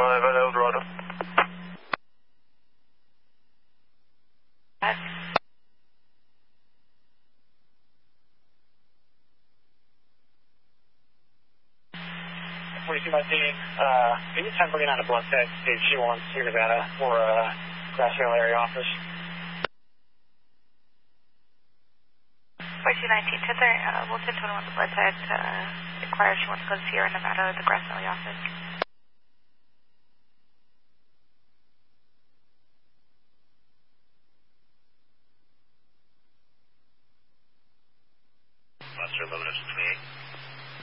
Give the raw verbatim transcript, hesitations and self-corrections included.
five at Eldorado. forty-two nineteen, uh, can you ten bringing on a blood test, stage G one, Sierra Nevada, for uh, Grassville area office? forty-two nineteen, ten thirty, uh, we'll ten twenty-one the blood test, uh, inquire if she wants to go to Sierra Nevada, the Grass Valley office.